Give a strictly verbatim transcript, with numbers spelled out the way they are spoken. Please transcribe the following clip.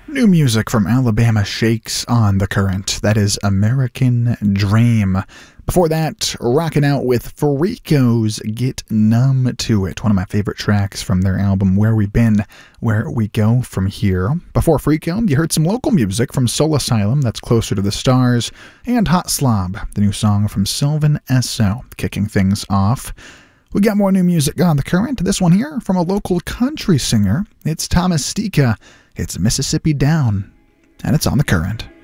New music from Alabama Shakes on The Current. That is American Dream. Before that, rocking out with Freako's Get Numb to It, one of my favorite tracks from their album Where We've Been, Where We Go From Here. Before Freako, you heard some local music from Soul Asylum, that's Closer to the Stars, and Hot Slob, the new song from Sylvan Esso, kicking things off. We got more new music on The Current. This one here from a local country singer. It's Thomas Stika. It's Mississippi Down, and it's on The Current.